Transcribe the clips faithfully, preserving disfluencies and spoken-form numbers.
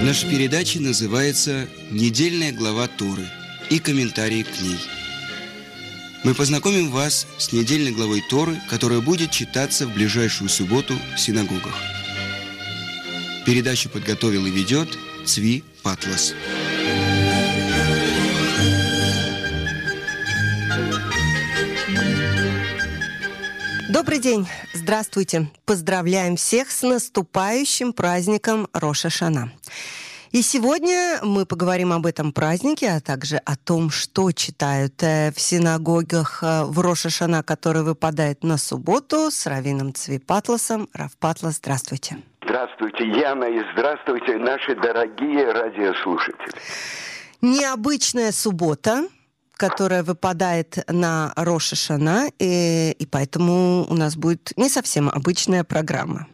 Наша передача называется «Недельная глава Торы» и комментарии к ней. Мы познакомим вас с недельной главой Торы, которая будет читаться в ближайшую субботу в синагогах. Передачу подготовил и ведет Цви Патлас. Добрый день, здравствуйте. Поздравляем всех с наступающим праздником Рош ха-Шана. И сегодня мы поговорим об этом празднике, а также о том, что читают в синагогах в Рош ха-Шана, который выпадает на субботу, с раввином Цви Патласом. Рав Патлас, здравствуйте. Здравствуйте, Яна, и здравствуйте, наши дорогие радиослушатели. Необычная суббота, которая выпадает на Рош ха-Шана, и, и поэтому у нас будет не совсем обычная программа.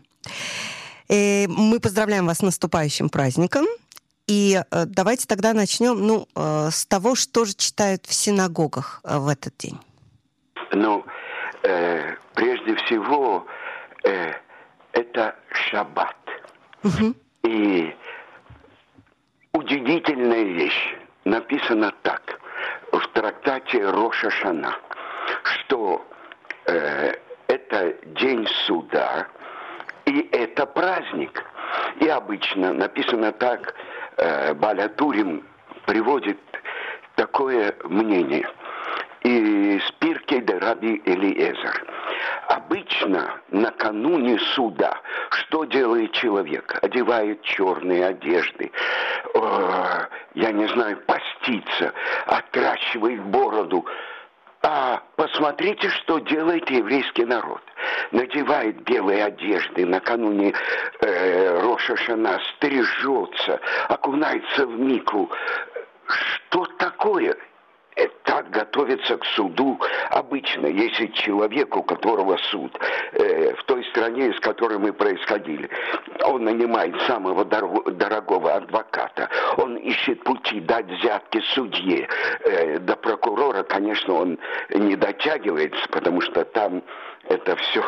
И мы поздравляем вас с наступающим праздником. И э, давайте тогда начнем ну, э, с того, что же читают в синагогах э, в этот день. Ну, э, прежде всего, э, это шаббат. Угу. И удивительная вещь. Написано так в трактате Рош ха-Шана, что э, это день суда, и это праздник. И обычно написано так, э, Бааль ха-Турим приводит такое мнение. И Спиркей де Раби Элиэзер. Обычно накануне суда что делает человек? Одевает черные одежды, э, я не знаю, постится, отращивает бороду. А посмотрите, что делает еврейский народ. Надевает белые одежды накануне э, Рош ха-Шана, стрижется, окунается в микву. Что такое? Так готовится к суду обычно, если человек, у которого суд э, в той стране, из которой мы происходили, он нанимает самого дорого, дорогого адвоката, он ищет пути дать взятки судье, э, до прокурора, конечно, он не дотягивается, потому что там это все.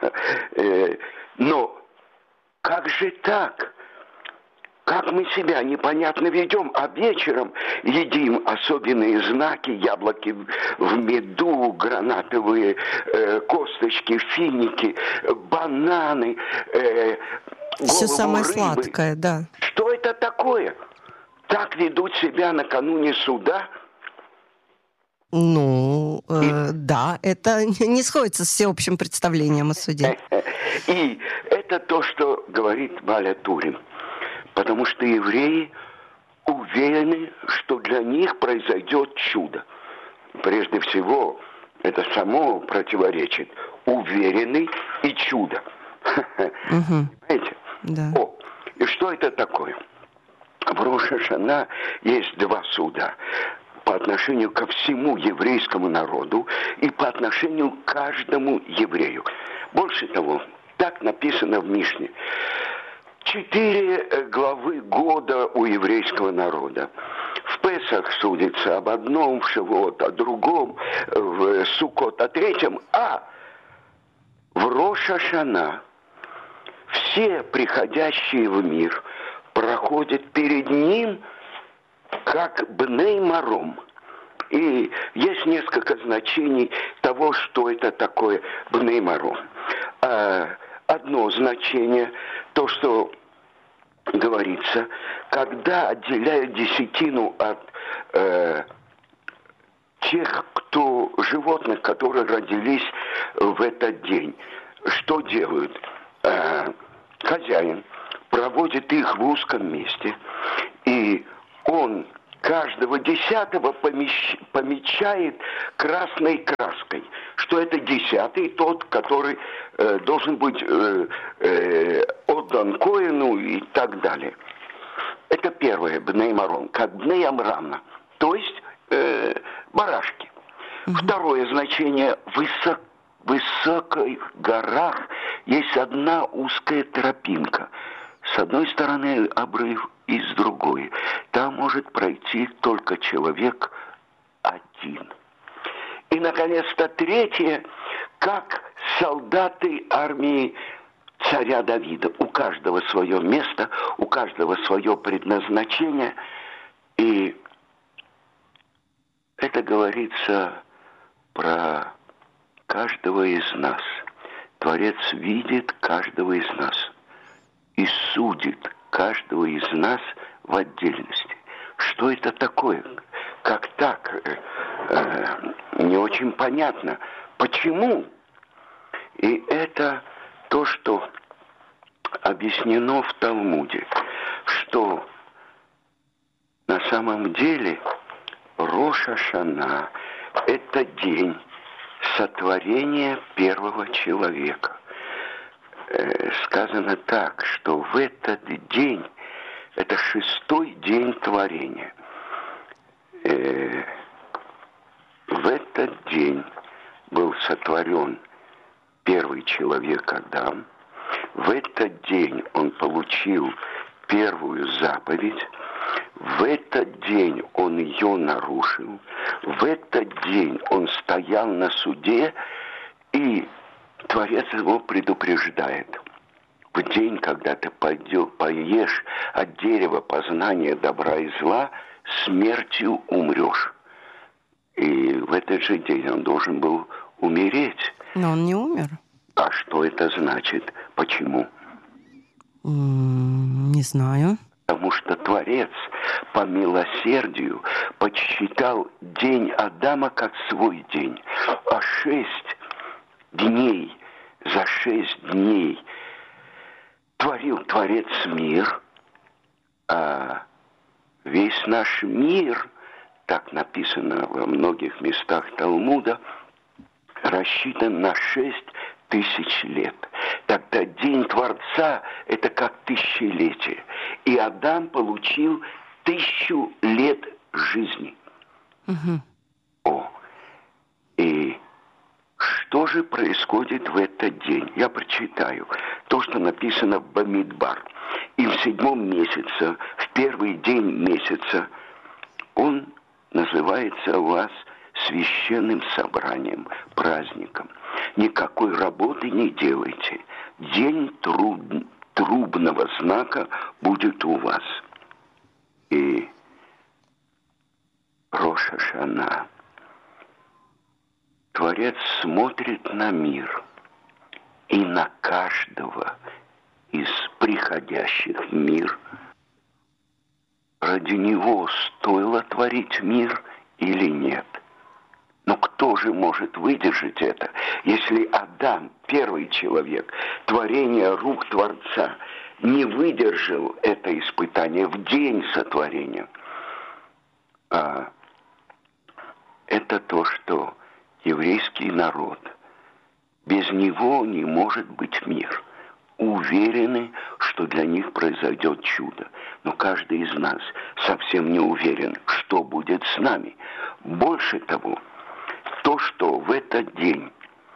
Но как же так? Как мы себя непонятно ведем, а вечером едим особенные знаки, яблоки в меду, гранатовые э, косточки, финики, бананы, э, все самое рыбы. Сладкое, да. Что это такое? Так ведут себя накануне суда? Ну, э, И... да, это не сходится с всеобщим представлением о суде. И это то, что говорит Бааль ха-Турим. Потому что евреи уверены, что для них произойдет чудо. Прежде всего, это само противоречит уверенный и чудо. Угу. Понимаете? Да. О, и что это такое? В Рош ха-Шана есть два суда. По отношению ко всему еврейскому народу и по отношению к каждому еврею. Больше того, так написано в Мишне. Четыре главы года у еврейского народа. В Песах судится об одном, в Шавуот о другом, в Суккот о третьем, а в Рош ха-Шана все приходящие в мир проходят перед ним как бней маром. И есть несколько значений того, что это такое бней маром. Одно значение, то, что говорится, когда отделяют десятину от э, тех, кто, животных, которые родились в этот день, что делают? Э, хозяин проводит их в узком месте, и он каждого десятого помещ... помечает красной краской, что это десятый, тот, который э, должен быть э, э, отдан Коэну и так далее. Это первое, бней маром, как бней Амрама, то есть э, барашки. Mm-hmm. Второе значение, высок, в высоких горах есть одна узкая тропинка. С одной стороны обрыв, и с другой. Там может пройти только человек один. И, наконец-то, третье, как солдаты армии царя Давида. У каждого свое место, у каждого свое предназначение. И это говорится про каждого из нас. Творец видит каждого из нас и судит каждого из нас в отдельности. Что это такое? Как так? Э, не очень понятно. Почему? И это то, что объяснено в Талмуде, что на самом деле Рош ха-Шана – это день сотворения первого человека. Э, сказано так, что в этот день, это шестой день творения, э, в этот день был сотворен первый человек Адам. В этот день он получил первую заповедь. В этот день он ее нарушил. В этот день он стоял на суде, и Творец его предупреждает. В день, когда ты пойдешь, поешь от дерева познания добра и зла, смертью умрешь. И в этот же день он должен был умереть. Но он не умер. А что это значит? Почему? Mm, не знаю. Потому что Творец по милосердию подсчитал день Адама как свой день. А шесть дней, за шесть дней творил Творец мир, а весь наш мир, так написано во многих местах Талмуда, рассчитан на шесть тысяч лет. Тогда день Творца – это как тысячелетие. И Адам получил тысячу лет жизни. Угу. О, и что же происходит в этот день? Я прочитаю то, что написано в Бамидбар. И в седьмом месяце, в первый день месяца, он называется у вас священным собранием, праздником. Никакой работы не делайте. День труб, трубного знака будет у вас. И Рош ха-Шана. Творец смотрит на мир и на каждого из приходящих в мир. Ради него стоило творить мир или нет? Но кто же может выдержать это, если Адам, первый человек, творение рук Творца, не выдержал это испытание в день сотворения? А это то, что еврейский народ, без него не может быть мир. Уверены, что для них произойдет чудо. Но каждый из нас совсем не уверен, что будет с нами. Больше того, то, что в этот день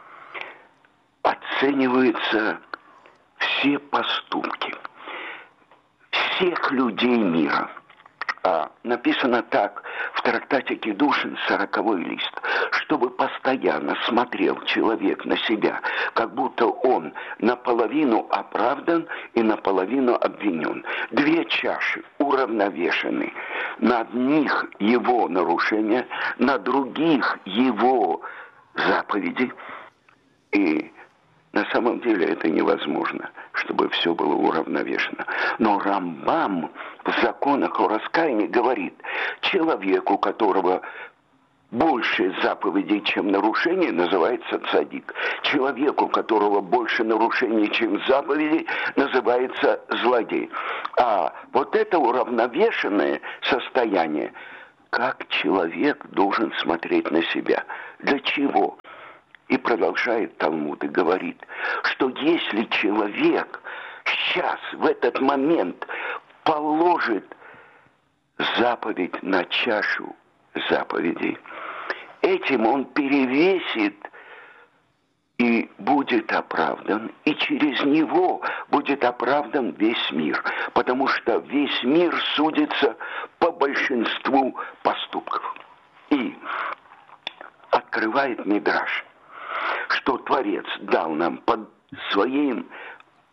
оцениваются все поступки всех людей мира. А написано так в трактате Кидушин, сороковой лист, чтобы постоянно смотрел человек на себя, как будто он наполовину оправдан и наполовину обвинен. Две чаши уравновешены. На одних его нарушения, на других его заповеди. И на самом деле это невозможно, чтобы все было уравновешено. Но Рамбам в законах о раскаянии говорит, человеку, у которого больше заповедей, чем нарушений, называется цадик. Человеку, у которого больше нарушений, чем заповедей, называется злодей. А вот это уравновешенное состояние, как человек должен смотреть на себя. Для чего? И продолжает Талмуд и говорит, что если человек сейчас, в этот момент, положит заповедь на чашу заповедей, этим он перевесит и будет оправдан, и через него будет оправдан весь мир, потому что весь мир судится по большинству поступков. И открывает Мидраш, что Творец дал нам под своим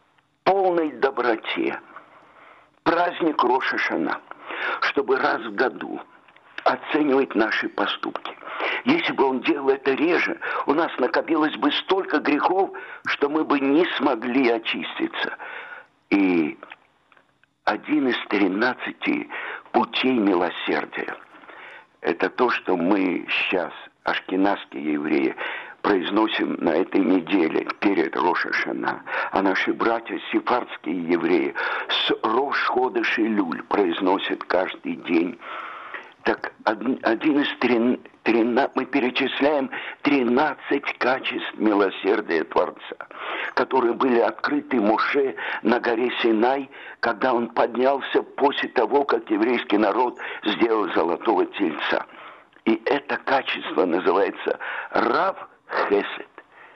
полной доброте. Праздник Рош ха-Шана, чтобы раз в году оценивать наши поступки. Если бы он делал это реже, у нас накопилось бы столько грехов, что мы бы не смогли очиститься. И один из тринадцати путей милосердия – это то, что мы сейчас, ашкеназские евреи, произносим на этой неделе перед Рош ха-Шана, а наши братья сефардские евреи с Рош ходеш Элюль произносят каждый день. Так один, один из трин, трина, мы перечисляем тринадцать качеств милосердия Творца, которые были открыты Моше на горе Синай, когда он поднялся после того, как еврейский народ сделал золотого тельца. И это качество называется Рав Хесед,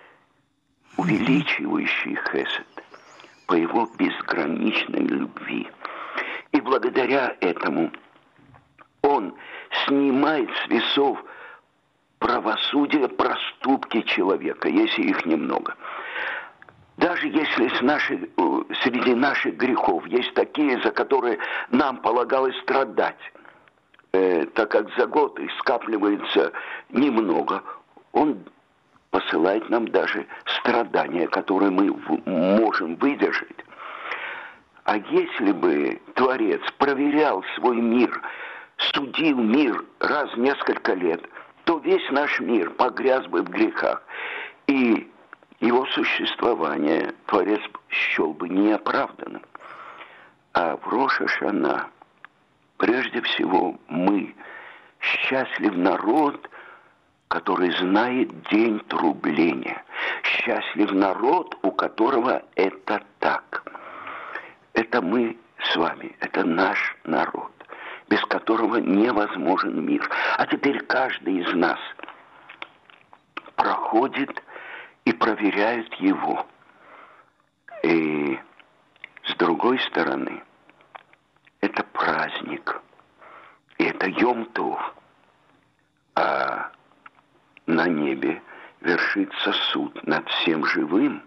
увеличивающий Хесед по его безграничной любви. И благодаря этому он снимает с весов правосудия проступки человека, если их немного. Даже если с наших, среди наших грехов есть такие, за которые нам полагалось страдать, э, так как за год их скапливается немного, он посылает нам даже страдания, которые мы можем выдержать. А если бы Творец проверял свой мир, судил мир раз в несколько лет, то весь наш мир погряз бы в грехах. И его существование Творец счел бы неоправданным. А в Рош ха-Шана, прежде всего, мы, счастлив народ, который знает день трубления. Счастлив народ, у которого это так. Это мы с вами, это наш народ, без которого невозможен мир. А теперь каждый из нас проходит и проверяет его. И с другой стороны, это праздник, и это Йом-Тов, а на небе вершится суд над всем живым.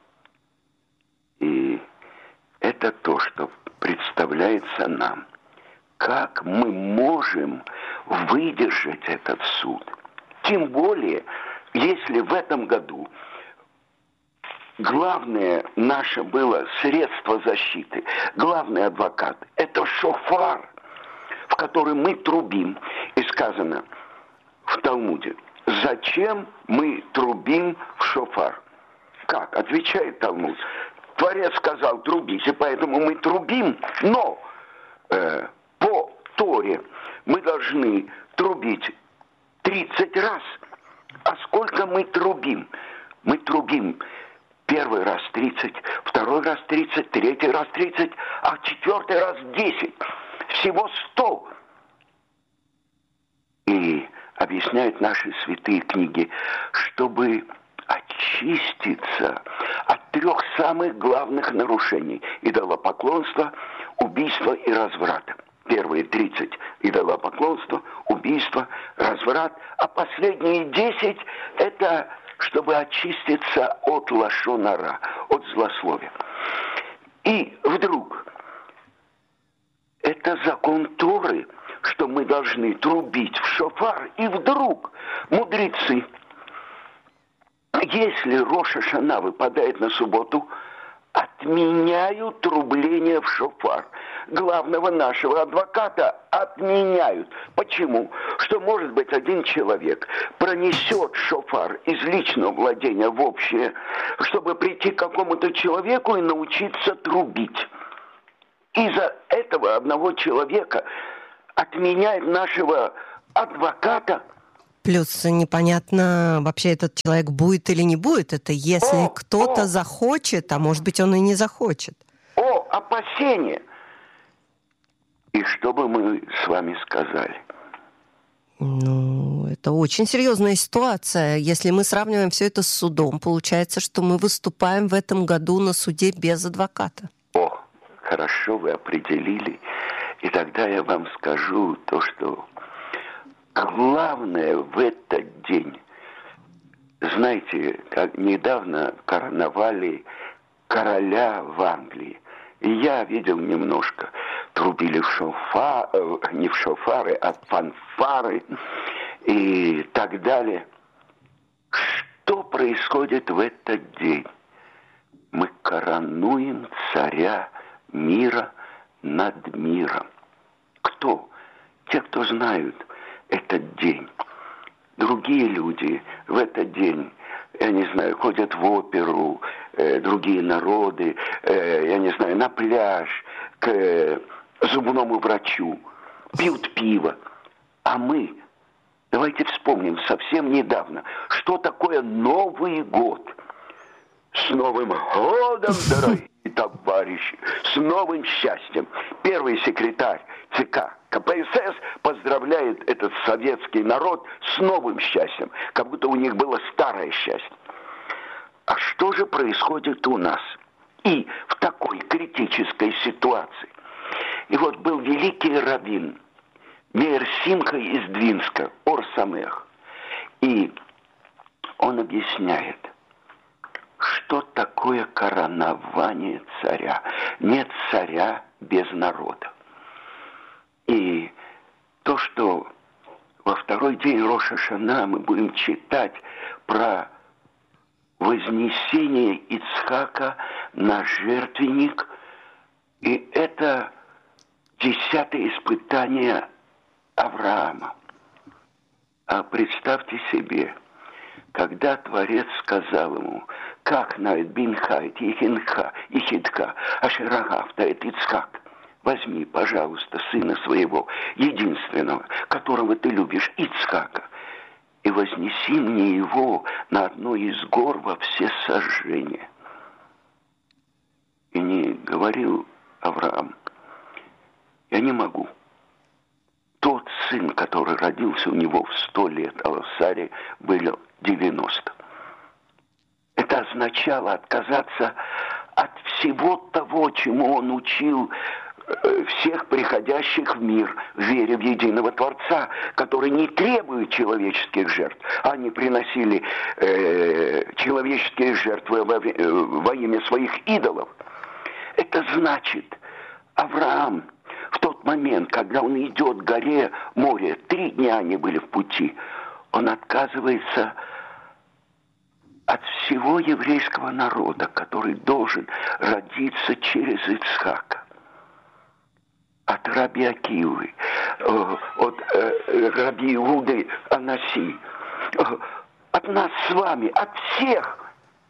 И это то, что представляется нам. Как мы можем выдержать этот суд? Тем более, если в этом году главное наше было средство защиты, главный адвокат – это шофар, в который мы трубим. И сказано в Талмуде, зачем мы трубим в шофар? Как? Отвечает Талмуд. Творец сказал, трубите, поэтому мы трубим, но э, по Торе мы должны трубить тридцать раз. А сколько мы трубим? Мы трубим первый раз тридцать, второй раз тридцать, третий раз тридцать, а четвертый раз десять. Всего сто. И объясняют наши святые книги, чтобы очиститься от трех самых главных нарушений – идолопоклонства, убийства и разврата. Первые тридцать – идолопоклонство, убийство, разврат, а последние десять – это чтобы очиститься от лашон ара, от злословия. И вдруг это закон Торы, что мы должны трубить в шофар, и вдруг мудрецы, если Рош ха-Шана выпадает на субботу, отменяют трубление в шофар. Главного нашего адвоката отменяют. Почему? Что, может быть, один человек пронесет шофар из личного владения в общее, чтобы прийти к какому-то человеку и научиться трубить. Из-за этого одного человека отменяет нашего адвоката. Плюс непонятно, вообще этот человек будет или не будет. Это если о, кто-то о, захочет, а может быть он и не захочет. О, опасение! И что бы мы с вами сказали? Ну, это очень серьезная ситуация. Если мы сравниваем все это с судом, получается, что мы выступаем в этом году на суде без адвоката. О, хорошо вы определили. И тогда я вам скажу то, что главное в этот день, знаете, как недавно в карнавале короля в Англии. И я видел немножко. Трубили в шофа, э, не в шофары, а в фанфары и так далее. Что происходит в этот день? Мы коронуем царя мира над миром. Кто? Те, кто знают этот день. Другие люди в этот день, я не знаю, ходят в оперу, э, другие народы, э, я не знаю, на пляж, к э, зубному врачу, пьют пиво. А мы, давайте вспомним совсем недавно, что такое Новый год. С Новым годом, дорогие товарищи, с новым счастьем. Первый секретарь ЦК КПСС поздравляет этот советский народ с новым счастьем, как будто у них было старое счастье. А что же происходит у нас? И в такой критической ситуации. И вот был великий раввин Меир Симха из Двинска, Ор Самех. И он объясняет, что такое коронование царя. Нет царя без народа. И то, что во второй день Рош ха-Шана мы будем читать про вознесение Ицхака на жертвенник, и это десятое испытание Авраама. А представьте себе, когда Творец сказал ему, как нает бинхайт, ихинха, ихидка, ашерагавта, это Ицхак, возьми, пожалуйста, сына своего, единственного, которого ты любишь, Ицхака, и вознеси мне его на одну из гор во все сожжения. И не говорил Авраам, я не могу. Тот сын, который родился у него в сто лет, а в Саре было девяносто. Это означало отказаться от всего того, чему он учил всех приходящих в мир, веря в единого Творца, который не требует человеческих жертв. Они приносили э, человеческие жертвы во, во имя своих идолов. Это значит, Авраам в тот момент, когда он идет к горе Море, три дня они были в пути, он отказывается от всего еврейского народа, который должен родиться через Ицхака. От Раби Акивы, от э, Раби Иуды Анаси, от нас с вами, от всех,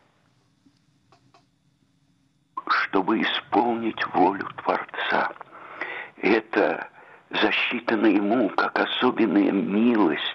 чтобы исполнить волю Творца. Это засчитано ему как особенная милость.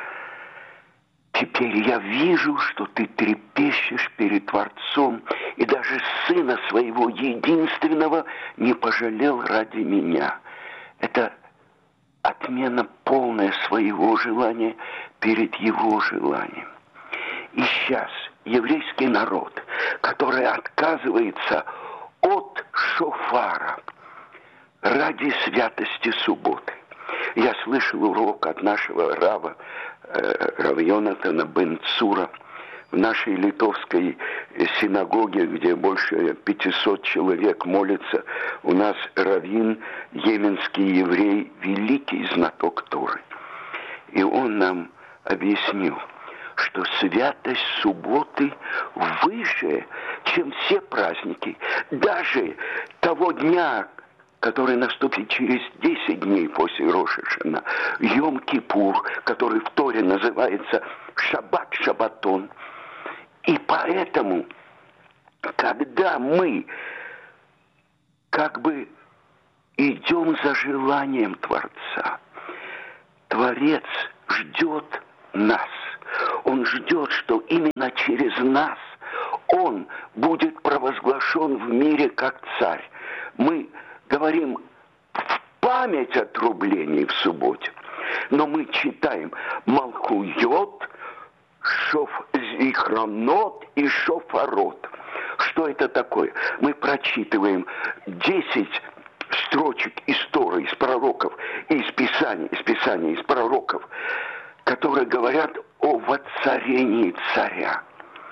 Теперь я вижу, что ты трепещешь перед Творцом, и даже сына своего единственного не пожалел ради меня. Это отмена полная своего желания перед его желанием. И сейчас еврейский народ, который отказывается от шофара ради святости субботы. Я слышал урок от нашего рава, э, рава Йонатана бен Цура, в нашей литовской синагоге, где больше пятисот человек молятся. У нас раввин, йеменский еврей, великий знаток Торы. И он нам объяснил, что святость субботы выше, чем все праздники. Даже того дня, который наступит через десять дней после Рош ха-Шана, Йом-Кипур, который в Торе называется Шаббат-Шаббатон. И поэтому, когда мы как бы идем за желанием Творца, Творец ждет нас. Он ждет, что именно через нас Он будет провозглашен в мире как царь. Мы говорим в память о трублении в субботе, но мы читаем Малхуйот, Шоф Зихронот и Шофарот. Что это такое? Мы прочитываем десять строчек из Торы, из пророков, из Писания, из Писания, из пророков, которые говорят о воцарении царя,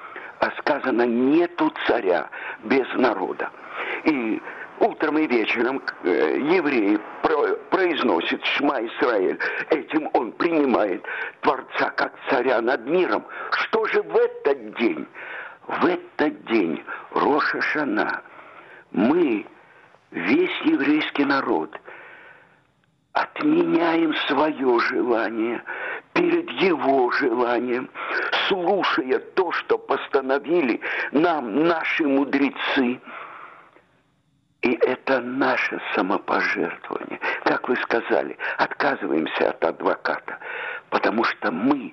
А сказано, нету царя без народа. И утром и вечером э, еврей про, произносит «Шма Исраэль». Этим он принимает Творца как царя над миром. Что же в этот день? В этот день, Рош ха-Шана, мы, весь еврейский народ, отменяем свое желание перед его желанием, слушая то, что постановили нам наши мудрецы. И это наше самопожертвование. Как вы сказали, отказываемся от адвоката, потому что мы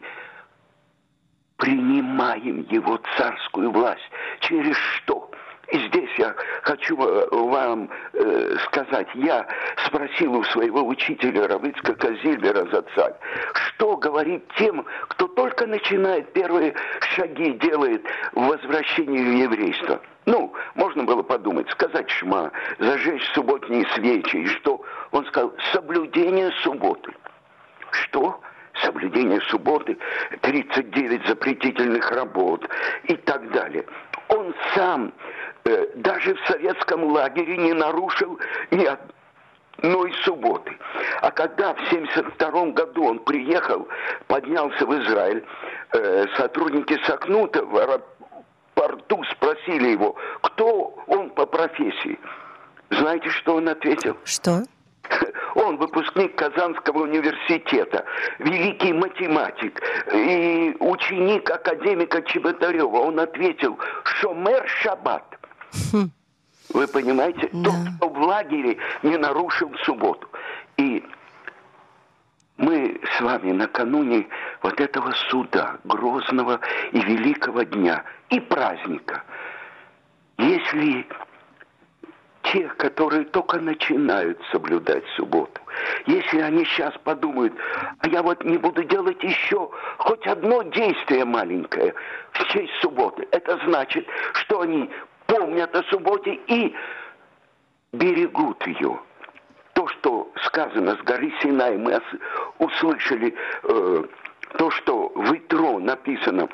принимаем его царскую власть. Через что? И здесь я хочу вам э, сказать, я спросил у своего учителя Рав Ицхака Зильбера Зацаль, что говорить тем, кто только начинает первые шаги, делает в возвращении в еврейство. Ну, можно было подумать, сказать шма, зажечь субботние свечи, и что? Он сказал, соблюдение субботы. Что? Соблюдение субботы, тридцать девять запретительных работ и так далее. Он сам э, даже в советском лагере не нарушил ни одной субботы. А когда в семьдесят втором году он приехал, поднялся в Израиль, э, сотрудники Сакнута в аэропорту спросили его, кто он по профессии. Знаете, что он ответил? Что? Он выпускник Казанского университета, великий математик и ученик академика Чеботарева. Он ответил, шомер шаббат. Хм. Вы понимаете? Да. Тот, кто в лагере не нарушил субботу. И мы с вами накануне вот этого суда, грозного и великого дня и праздника. Если те, которые только начинают соблюдать субботу, если они сейчас подумают, а я вот не буду делать еще хоть одно действие маленькое в честь субботы, это значит, что они помнят о субботе и берегут ее. То, что сказано с горы Синай, мы услышали э, то, что в Итро написано,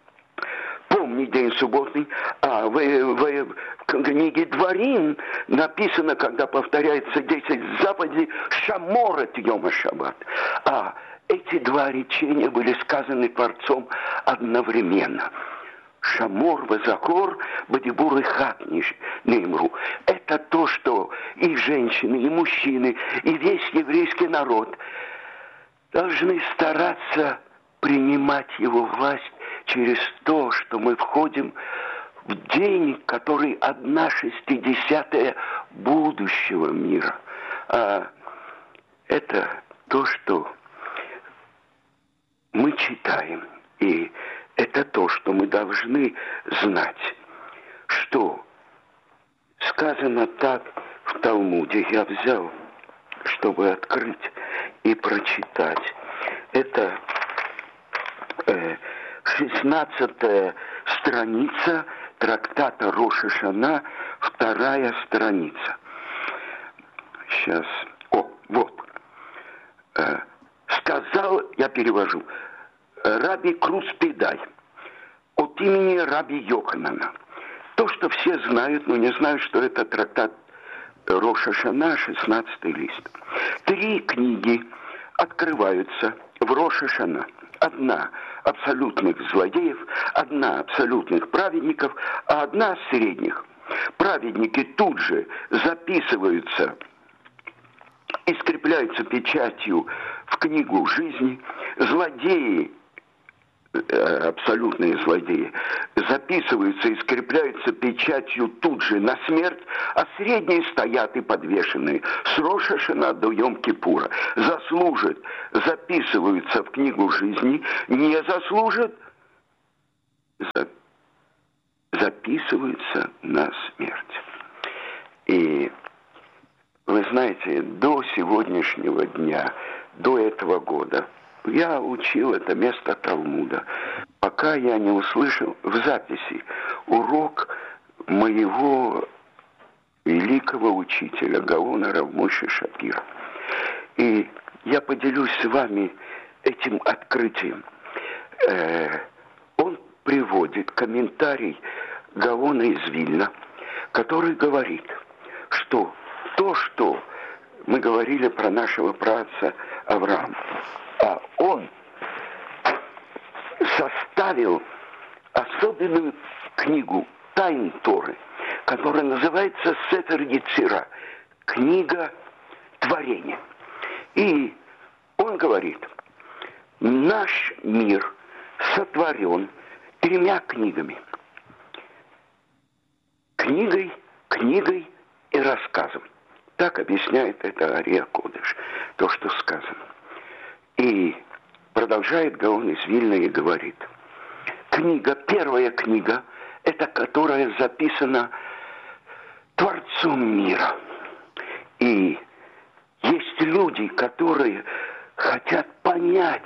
помни день субботний, а в, в, в книге Дворим написано, когда повторяется десять заповедей, шамор эт йома шаббат. А эти два речения были сказаны Творцом одновременно. Шамор вазакор бадибур и хат неймру. Это то, что и женщины, и мужчины, и весь еврейский народ должны стараться принимать его власть через то, что мы входим в день, который одна шестидесятая будущего мира. А это то, что мы читаем. И это то, что мы должны знать. Что сказано так в Талмуде. Я взял, чтобы открыть и прочитать. Это э, шестнадцатая страница трактата Рош ха-Шана, вторая страница. Сейчас. О, вот. Э, сказал, я перевожу, Раби Круспедай от имени Раби Йоханана. То, что все знают, но не знают, что это трактат Рош ха-Шана, шестнадцатый лист. Три книги открываются в Рош ха-Шана. Одна абсолютных злодеев, одна абсолютных праведников, а одна средних. Праведники тут же записываются и скрепляются печатью в книгу жизни. Злодеи, абсолютные злодеи, записываются и скрепляются печатью тут же на смерть, а средние стоят и подвешенные с Рош ха-Шана до Йом-Кипура. Заслужат, записываются в книгу жизни, не заслужат, за, записываются на смерть. И вы знаете, до сегодняшнего дня, до этого года, я учил это место Талмуда, пока я не услышал в записи урок моего великого учителя Гаона Рав Моше Шапира. И я поделюсь с вами этим открытием. Э, он приводит комментарий Гаона из Вильна, который говорит, что то, что мы говорили про нашего праотца Авраама, а он составил особенную книгу «Тайн Торы», которая называется «Сефер Йецира», книга творения. И он говорит, наш мир сотворен тремя книгами. Книгой, книгой и рассказом. Так объясняет это Ария Кодеш, то, что сказано. И продолжает Гаон из Вильна и говорит, книга, первая книга, это которая записана Творцом мира. И есть люди, которые хотят понять,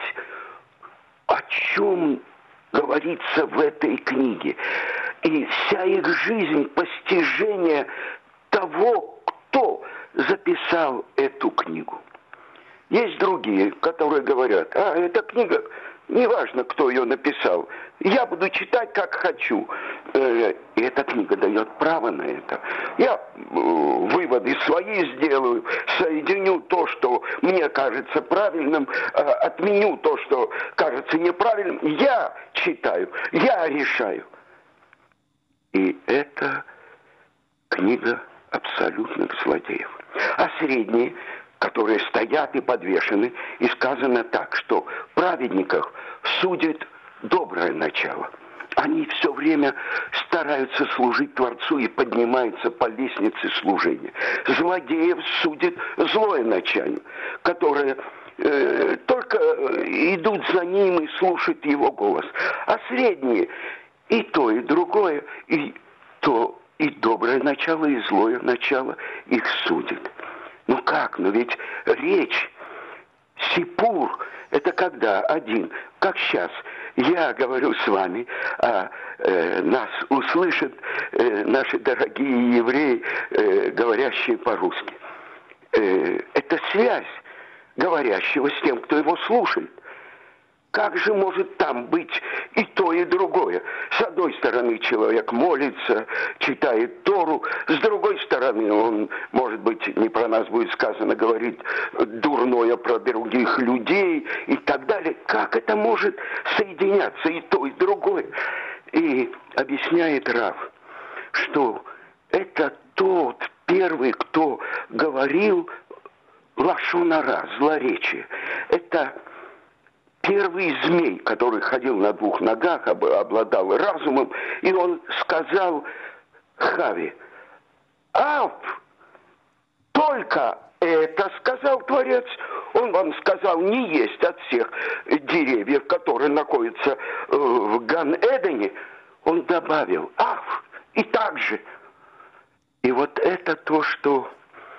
о чем говорится в этой книге. И вся их жизнь – постижение того, кто записал эту книгу. Есть другие, которые говорят, а, эта книга, неважно, кто ее написал, я буду читать, как хочу. И эта книга дает право на это. Я выводы свои сделаю, соединю то, что мне кажется правильным, отменю то, что кажется неправильным. Я читаю, я решаю. И это книга абсолютных злодеев. А средние, которые стоят и подвешены, и сказано так, что праведников судит доброе начало. Они все время стараются служить Творцу и поднимаются по лестнице служения. Злодеев судит злое начало, которое э, только идут за ним и слушают его голос. А средние и то, и другое, и то, и доброе начало, и злое начало их судит. Ну как? Ну ведь речь, сипур, это когда один, как сейчас, я говорю с вами, а э, нас услышат э, наши дорогие евреи, э, говорящие по-русски. Э, это связь говорящего с тем, кто его слушает. Как же может там быть и то, и другое? С одной стороны, человек молится, читает Тору, с другой стороны, он, может быть, не про нас будет сказано, говорит дурное про других людей и так далее. Как это может соединяться и то, и другое? И объясняет Рав, что это тот первый, кто говорил лашон ара, злоречие. Это первый змей, который ходил на двух ногах, обладал разумом, и он сказал Хаве, «Ав, только это сказал Творец, он вам сказал не есть от всех деревьев, которые находятся в Ган-Эдене». Он добавил, «Ав, и так же». И вот это то, что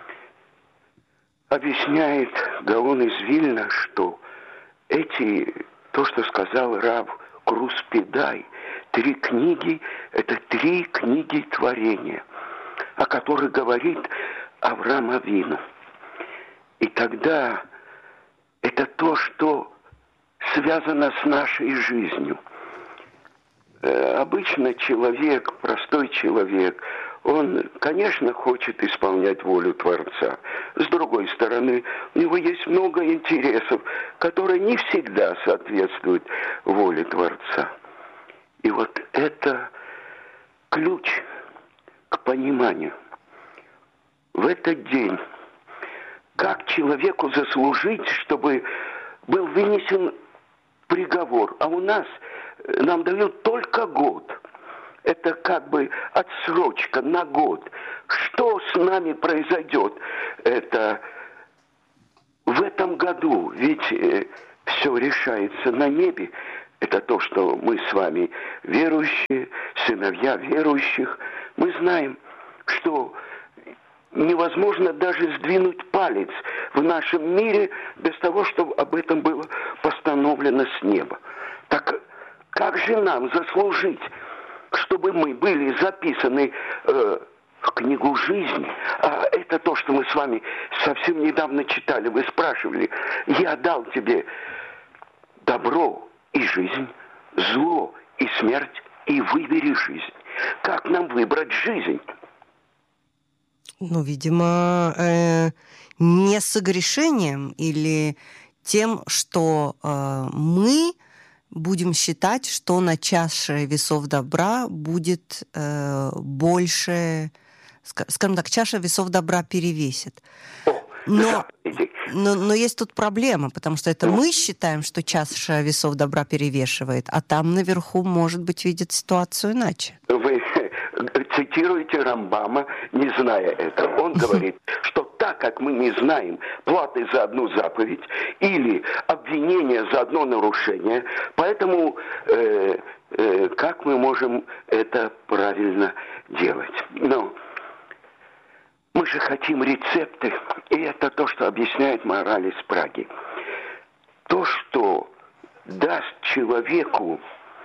объясняет Гаон из Вильна, что эти, то, что сказал Рав Круспедай, три книги, это три книги творения, о которых говорит Авраам Авину. И тогда это то, что связано с нашей жизнью. Э, обычно человек, простой человек, он, конечно, хочет исполнять волю Творца. С другой стороны, у него есть много интересов, которые не всегда соответствуют воле Творца. И вот это ключ к пониманию. В этот день, как человеку заслужить, чтобы был вынесен приговор, а у нас нам дают только год. Это как бы отсрочка на год. Что с нами произойдет? Это в этом году, ведь э, все решается на небе. Это то, что мы с вами верующие, сыновья верующих. Мы знаем, что невозможно даже сдвинуть палец в нашем мире без того, чтобы об этом было постановлено с неба. Так как же нам заслужить, чтобы мы были записаны э, в книгу жизни? А это то, что мы с вами совсем недавно читали. Вы спрашивали, я дал тебе добро и жизнь, зло и смерть, и выбери жизнь. Как нам выбрать жизнь? Ну, видимо, э, не согрешением или тем, что э, мы будем считать, что на чаше весов добра будет э, больше, скажем так, чаша весов добра перевесит. Но, но, но есть тут проблема, потому что это мы считаем, что чаша весов добра перевешивает, а там наверху, может быть, видят ситуацию иначе. Вы цитируете Рамбама, не зная этого. Он говорит, что так как мы не знаем платы за одну заповедь или обвинения за одно нарушение, поэтому э, э, как мы можем это правильно делать? Но мы же хотим рецепты, и это то, что объясняет мораль из Праги. То, что даст человеку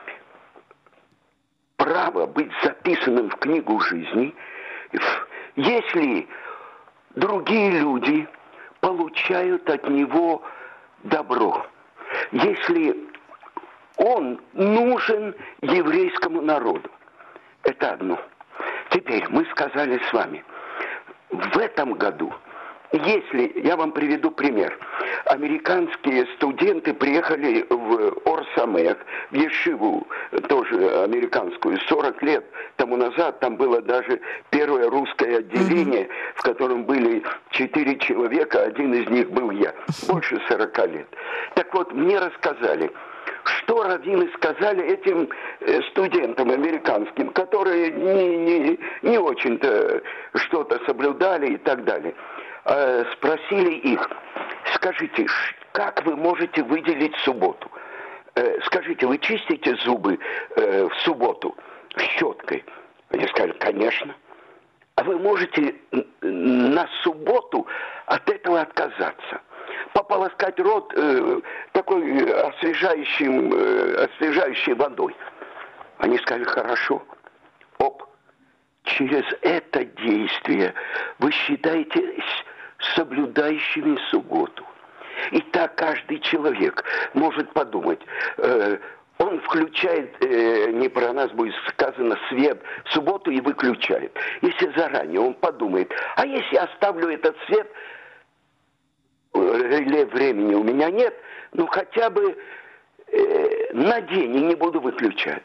право быть записанным в книгу жизни, если другие люди получают от него добро, если он нужен еврейскому народу. Это одно. Теперь мы сказали с вами, в этом году, если, я вам приведу пример, американские студенты приехали в Ор-Самех, в Ешиву, тоже американскую, сорок лет тому назад, там было даже первое русское отделение, mm-hmm. в котором были четыре человека, один из них был я, больше сорока лет. Так вот, мне рассказали, что раввины сказали этим студентам американским, которые не, не, не очень-то что-то соблюдали и так далее. Спросили их, скажите, как вы можете выделить субботу? Скажите, вы чистите зубы в субботу щеткой? Они сказали, конечно. А вы можете на субботу от этого отказаться? Пополоскать рот э, такой освежающим, э, освежающей водой. Они сказали, хорошо. Оп. Через это действие вы считаетесь соблюдающими субботу. И так каждый человек может подумать, э, он включает, э, не про нас будет сказано, свет в субботу и выключает. Если заранее он подумает, а если я оставлю этот свет, реле времени у меня нет, но хотя бы э, на день и не буду выключать.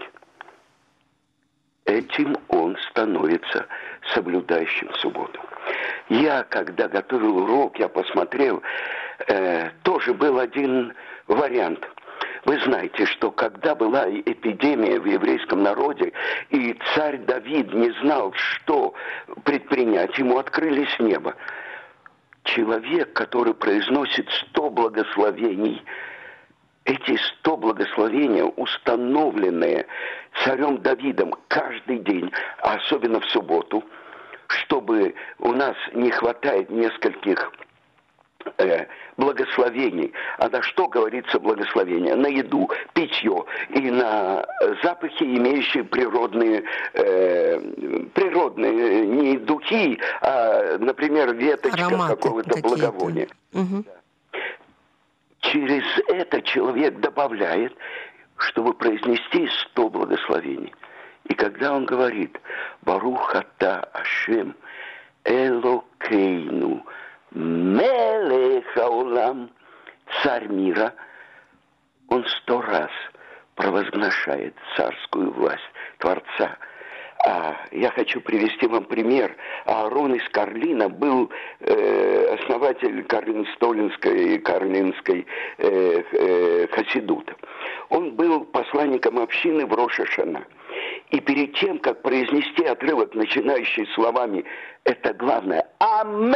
Этим он становится соблюдающим субботу. Я, когда готовил урок, я посмотрел, э, тоже был один вариант. Вы знаете, что когда была эпидемия в еврейском народе, и царь Давид не знал, что предпринять, ему открылись небо. Человек, который произносит сто благословений, эти сто благословений, установленные царем Давидом каждый день, а особенно в субботу, чтобы у нас не хватает нескольких э, благословений. А на что говорится благословение? На еду, питье и на запахи, имеющие природные, э, природные не духи, а, например, веточка ароматы какого-то благовония. Угу. Через это человек добавляет, чтобы произнести сто благословений. И когда он говорит «Барух ата Ашем Элокейну Мелех хаолам», царь мира, он сто раз провозглашает царскую власть Творца. А я хочу привести вам пример. Аарон из Карлина был э, основатель Карлин-Столинской и Карлинской э, э, хасидута. Он был посланником общины в Рош-ха-Шана. И перед тем, как произнести отрывок, начинающий словами «это главное» «Амелех»,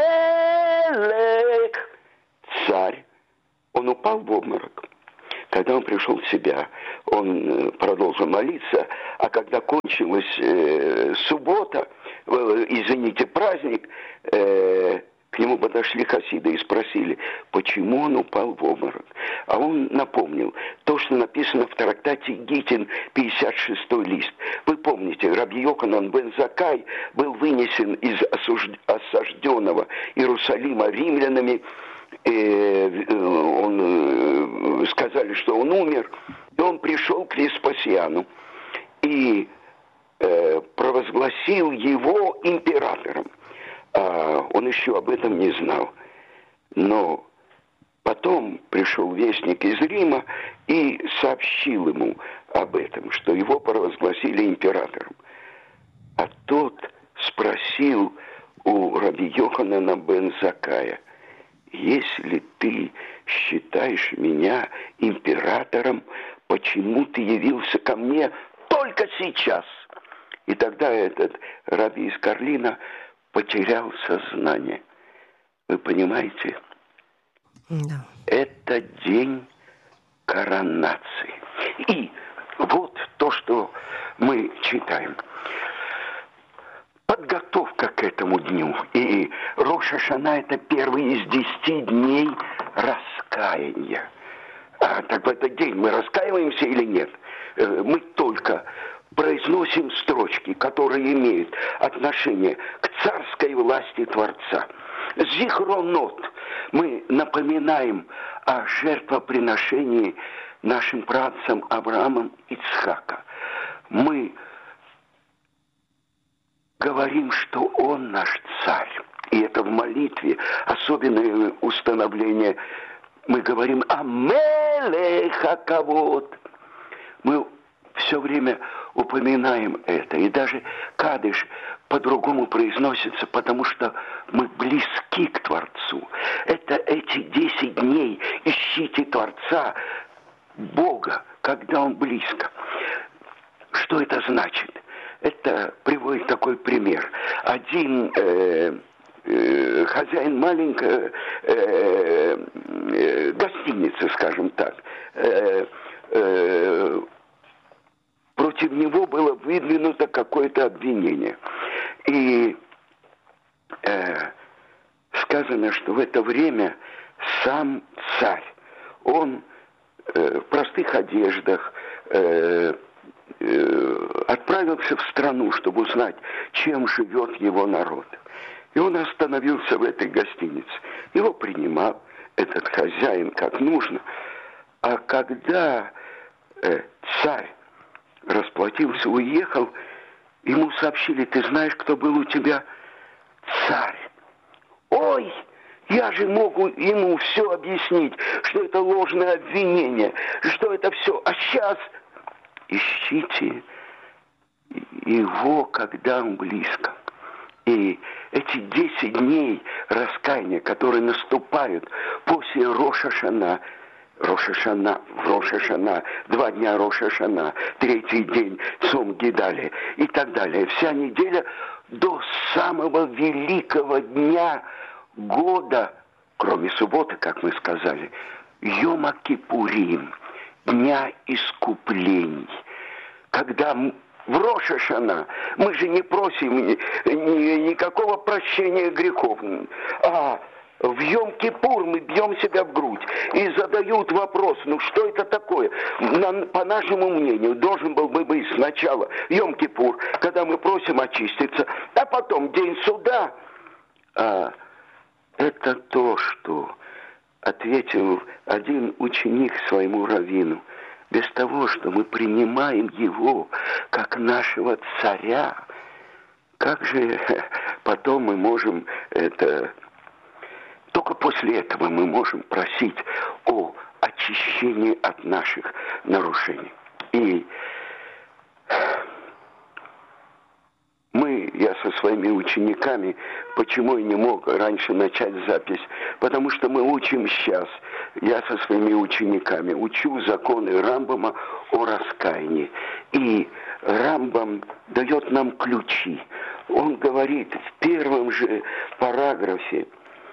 царь, он упал в обморок. Когда он пришел в себя, он продолжил молиться, а когда кончилась э, суббота, э, извините, праздник, э, к нему подошли хасиды и спросили, почему он упал в обморок. А он напомнил то, что написано в трактате Гитин, пятьдесят шестой лист. Вы помните, Раби Йоханан бен Заккай был вынесен из осужд... осажденного Иерусалима римлянами. Он, сказали, что он умер, и он пришел к Веспасиану. и э, провозгласил его императором. А он еще об этом не знал. Но потом пришел вестник из Рима и сообщил ему об этом, что его провозгласили императором. А тот спросил у раби Йоханана бен Заккая: если ты считаешь меня императором, почему ты явился ко мне только сейчас? И тогда этот раби из Карлина потерял сознание. Вы понимаете? Да. Это день коронации. И вот то, что мы читаем. Подготовка к этому дню. И Рош ха-Шана — это первый из десяти дней раскаяния. А так в этот день мы раскаиваемся или нет? Мы только произносим строчки, которые имеют отношение к царской власти Творца. Зихронот. Мы напоминаем о жертвоприношении нашим праотцам Авраамом и Ицхака. Мы говорим, что Он наш царь. И это в молитве особенное установление. Мы говорим о Мелех ха-Кавод. Мы все время упоминаем это. И даже Кадиш по-другому произносится, потому что мы близки к Творцу. Это эти десять дней. Ищите Творца, Бога, когда Он близко. Что это значит? Это приводит такой пример. Один э, э, хозяин маленькой э, э, гостиницы, скажем так, э, э, против него было выдвинуто какое-то обвинение. И э, сказано, что в это время сам царь, он э, в простых одеждах, э, отправился в страну, чтобы узнать, чем живет его народ. И он остановился в этой гостинице. Его принимал этот хозяин как нужно. А когда э, царь расплатился, уехал, ему сообщили: ты знаешь, кто был у тебя? Царь. Ой! Я же могу ему все объяснить, что это ложное обвинение, что это все. А сейчас ищите его, когда он близко. И эти десять дней раскаяния, которые наступают после Рош ха-Шана, Рош ха-Шана, Рош ха-Шана, два дня Рош ха-Шана, третий день Цом Гидали и так далее. Вся неделя до самого великого дня года, кроме субботы, как мы сказали, Йома Кипурим, дня искуплений. Когда в Рош ха-Шана мы же не просим ни, ни, никакого прощения грехов, а в Йом-Кипур мы бьем себя в грудь и задают вопрос: ну что это такое? На, по нашему мнению, должен был бы быть сначала Йом-Кипур, когда мы просим очиститься, а потом день суда. А это то, что ответил один ученик своему раввину: без того, что мы принимаем его как нашего царя, как же потом мы можем это... Только после этого мы можем просить о очищении от наших нарушений. И мы, я со своими учениками, почему я не мог раньше начать запись? Потому что мы учим сейчас, я со своими учениками учу законы Рамбама о раскаянии. И Рамбам дает нам ключи. Он говорит в первом же параграфе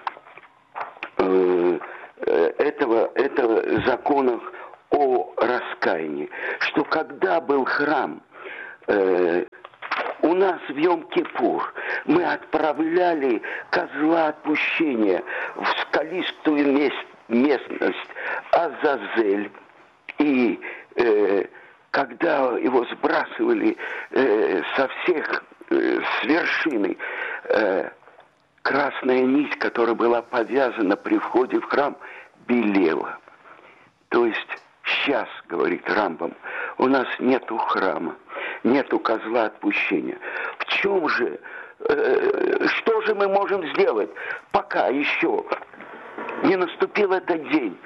э, этого, этого закона о раскаянии, что когда был храм, э, у нас в Йом-Кипур мы отправляли козла отпущения в скалистую мест, местность Азазель. И э, когда его сбрасывали э, со всех, э, с вершины, э, красная нить, которая была повязана при входе в храм, белела. То есть сейчас, говорит Рамбам, у нас нету храма, нету козла отпущения. В чем же, э, что же мы можем сделать, пока еще не наступил этот день?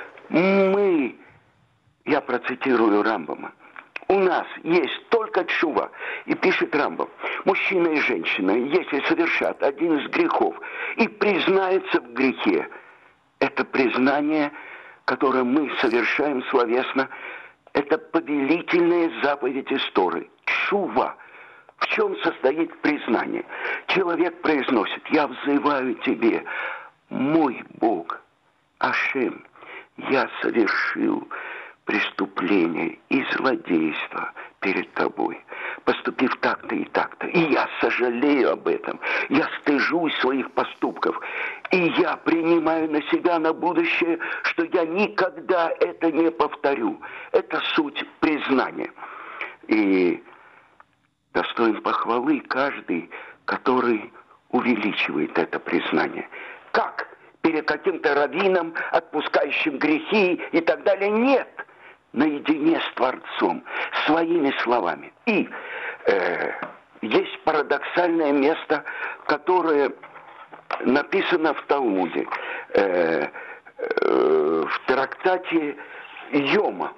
Мы, я процитирую Рамбама, у нас есть только тшува. И пишет Рамбам, мужчина и женщина, если совершат один из грехов и признаются в грехе, это признание, которое мы совершаем словесно, это повелительная заповедь из Торы. Тшува. В чем состоит признание? Человек произносит, я взываю тебе, мой Бог, Ашем, я совершил преступление и злодейство перед тобой, поступив так-то и так-то. И я сожалею об этом. Я стыжусь своих поступков. И я принимаю на себя на будущее, что я никогда это не повторю. Это суть признания. И достоин похвалы каждый, который увеличивает это признание. Как? Перед каким-то раввином, отпускающим грехи и так далее? Нет. Наедине с Творцом, своими словами. И э, есть парадоксальное место, которое написано в Талмуде, э, э, в трактате Йома,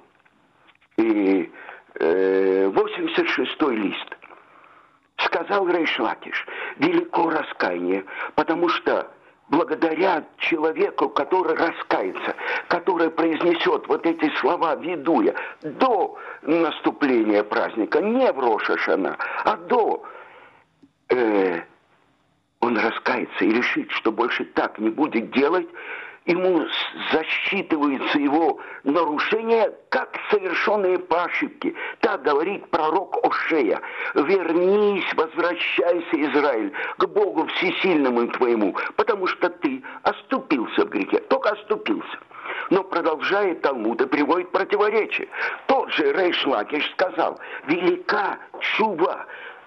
и э, восемьдесят шестой лист. Сказал Рейш Лакиш, велико раскаяние, потому что благодаря человеку, который раскается, который произнесет вот эти слова ведуя до наступления праздника, не в Рош ха-Шана, а до, э, он раскается и решит, что больше так не будет делать, ему засчитывается его нарушение как совершенные по ошибке. Так говорит пророк Ошея. Вернись, возвращайся, Израиль, к Богу всесильному твоему, потому что ты оступился в грехе, только оступился. Но продолжает Талмуд и приводит противоречие. Тот же Рейш Лакиш сказал, велика тшува,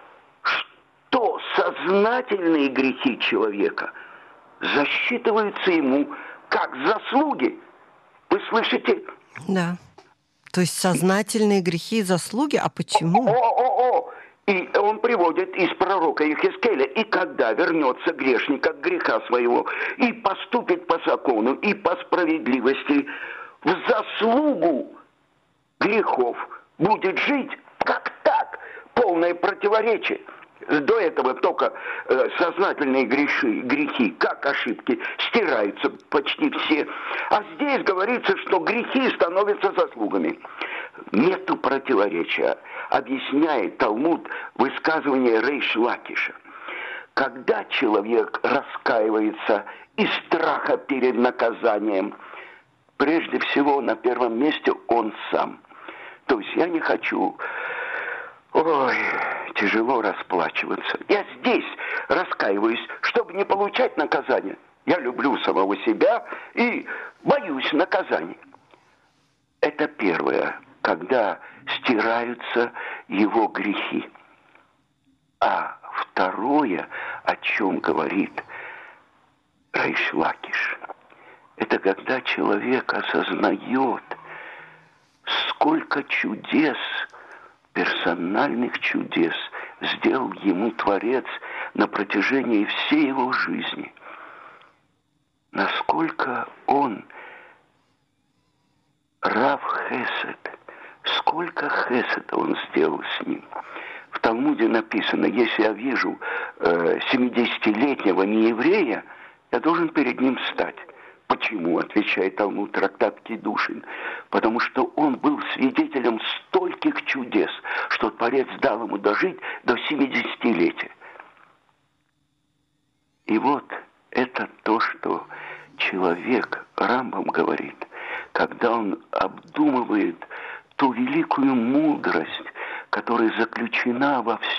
что сознательные грехи человека засчитываются ему как заслуги. Вы слышите? Да. То есть сознательные грехи и заслуги? А почему? О-о-о! И он приводит из пророка Йехескеля. И когда вернется грешник от греха своего и поступит по закону и по справедливости, в заслугу грехов будет жить, как так? Полное противоречие. До этого только э, сознательные греши, грехи, как ошибки, стираются почти все. А здесь говорится, что грехи становятся заслугами. Нету противоречия, объясняет Талмуд высказывание Рейш Лакиша. Когда человек раскаивается из страха перед наказанием, прежде всего на первом месте он сам. То есть я не хочу... Ой, тяжело расплачиваться. Я здесь раскаиваюсь, чтобы не получать наказание. Я люблю самого себя и боюсь наказаний. Это первое, когда стираются его грехи. А второе, о чем говорит Рейш Лакиш, это когда человек осознает, сколько чудес, персональных чудес сделал ему Творец на протяжении всей его жизни. Насколько он Рав Хесед, сколько Хеседа он сделал с ним. В Талмуде написано, если я вижу э, семидесятилетнего нееврея, я должен перед ним встать. Почему, отвечает Талмуд, трактат Кидушин? Потому что он был свидетелем стольких чудес, что Творец дал ему дожить до семидесятилетия. И вот это то, что человек, Рамбам говорит, когда он обдумывает ту великую мудрость, которая заключена во всем,